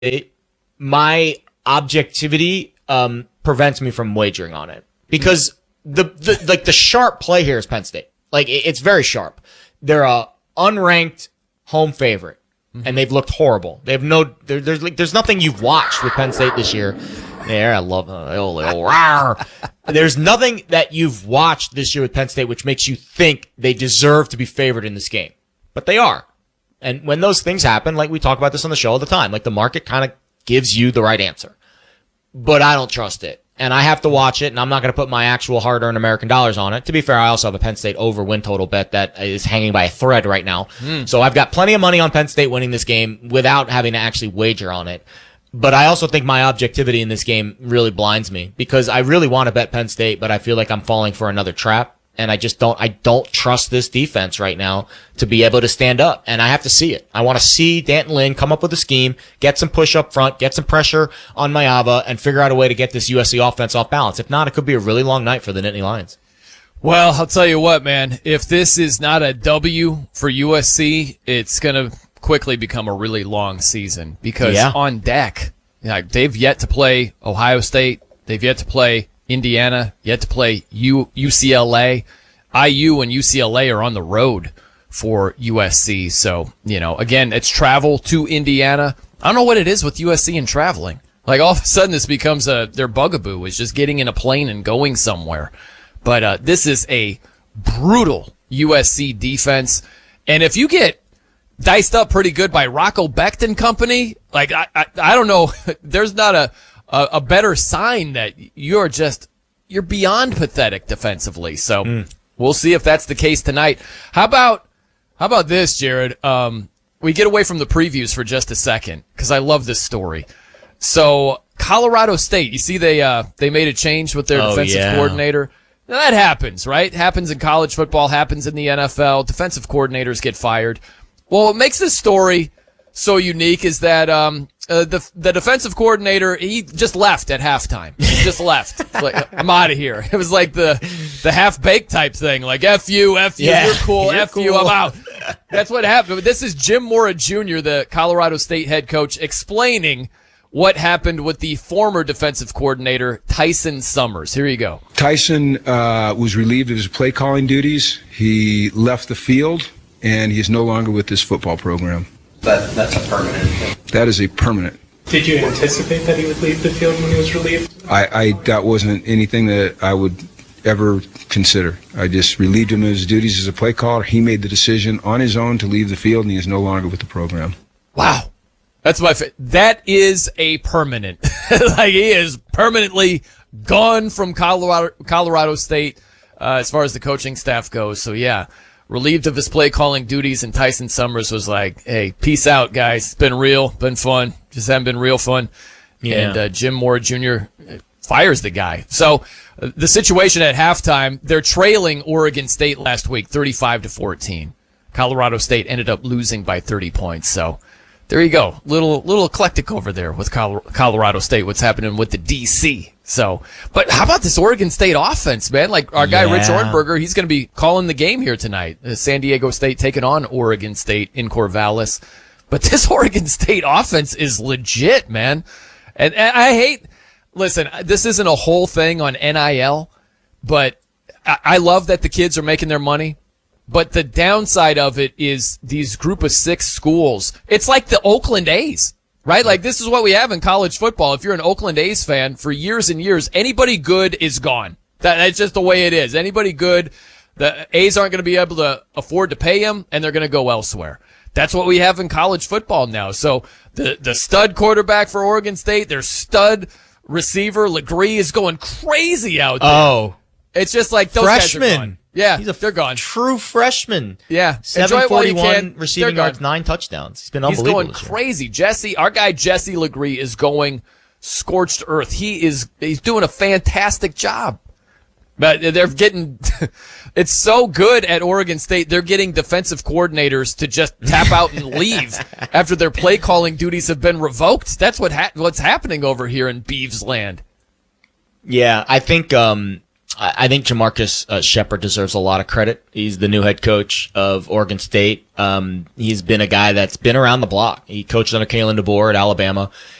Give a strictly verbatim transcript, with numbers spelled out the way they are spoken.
State, my objectivity um, prevents me from wagering on it because the, the like the sharp play here is Penn State. Like it, it's very sharp. They're a unranked home favorite, mm-hmm. and they've looked horrible. They have no there, there's like there's nothing you've watched with Penn State this year. There, I love uh, oh, oh, there's nothing that you've watched this year with Penn State which makes you think they deserve to be favored in this game, but they are. And when those things happen, like we talk about this on the show all the time, like the market kind of gives you the right answer. But I don't trust it. And I have to watch it, and I'm not going to put my actual hard-earned American dollars on it. To be fair, I also have a Penn State over win total bet that is hanging by a thread right now. Mm. So I've got plenty of money on Penn State winning this game without having to actually wager on it. But I also think my objectivity in this game really blinds me because I really want to bet Penn State, but I feel like I'm falling for another trap. And I just don't, I don't trust this defense right now to be able to stand up. And I have to see it. I want to see D'Anton Lynn come up with a scheme, get some push up front, get some pressure on Mayava, and figure out a way to get this U S C offense off balance. If not, it could be a really long night for the Nittany Lions. Well, I'll tell you what, man. If this is not a W for U S C, it's going to quickly become a really long season because yeah. on deck, like, they've yet to play Ohio State. They've yet to play Indiana, yet to play U- UCLA. I U and U C L A are on the road for U S C. So, you know, again, it's travel to Indiana. I don't know what it is with U S C and traveling. Like, all of a sudden this becomes a, their bugaboo is just getting in a plane and going somewhere. But, uh, this is a brutal U S C defense. And if you get diced up pretty good by Rocco Becht and company, like, I, I, I don't know, there's not a, A, a better sign that you're just, you're beyond pathetic defensively. So mm. we'll see if that's the case tonight. How about, how about this, Jared? Um, we get away from the previews for just a second because I love this story. So Colorado State, you see they, uh, they made a change with their oh, defensive yeah. coordinator. Now, that happens, right? Happens in college football, happens in the N F L. Defensive coordinators get fired. Well, what makes this story so unique is that, um, Uh, the the defensive coordinator, he just left at halftime. He just left. Like, I'm out of here. It was like the the half-baked type thing. Like, F you, F you, yeah, you're cool, you're F cool. you, I'm out. That's what happened. But this is Jim Mora Junior, the Colorado State head coach, explaining what happened with the former defensive coordinator, Tyson Summers. Here you go. Tyson uh, was relieved of his play-calling duties. He left the field, and he is no longer with this football program. That, that's a permanent thing. That is a permanent. Did you anticipate that he would leave the field when he was relieved? I, I that wasn't anything that I would ever consider. I just relieved him of his duties as a play caller. He made the decision on his own to leave the field, and he is no longer with the program. Wow. That's my fa- that is a permanent. Like, he is permanently gone from Colorado Colorado State uh, as far as the coaching staff goes. So, yeah. Relieved of his play calling duties, and Tyson Summers was like, hey, peace out, guys. It's been real, been fun. Just haven't been real fun. Yeah. And uh, Jim Mora Junior fires the guy. So uh, the situation at halftime, they're trailing Oregon State last week, thirty-five to fourteen. Colorado State ended up losing by thirty points. So there you go. Little little eclectic over there with Colorado State, what's happening with the D C. So, but how about this Oregon State offense, man? Like, our guy, yeah. Rich Ornberger, he's going to be calling the game here tonight. Uh, San Diego State taking on Oregon State in Corvallis. But this Oregon State offense is legit, man. And, and I hate, listen, this isn't a whole thing on N I L, but I, I love that the kids are making their money. But the downside of it is these group of six schools. It's like the Oakland A's. Right? Like, this is what we have in college football. If you're an Oakland A's fan, for years and years, anybody good is gone. That, that's just the way it is. Anybody good, the A's aren't going to be able to afford to pay him, and they're going to go elsewhere. That's what we have in college football now. So the, the stud quarterback for Oregon State, their stud receiver, Legree, is going crazy out there. Oh. It's just like those freshman. guys are gone. Yeah, he's a they're gone. True freshman. Yeah, seven forty-one receiving yards, nine touchdowns. He's been unbelievable. He's going crazy. Jesse, our guy Jesse Legree is going scorched earth. He is he's doing a fantastic job. But they're getting it's so good at Oregon State. They're getting defensive coordinators to just tap out and leave after their play calling duties have been revoked. That's what ha- what's happening over here in Beavs land. Yeah, I think um I, I think Jamarcus uh, Shepard deserves a lot of credit. He's the new head coach of Oregon State. Um, he's been a guy that's been around the block. He coached under Kalen DeBoer at Alabama.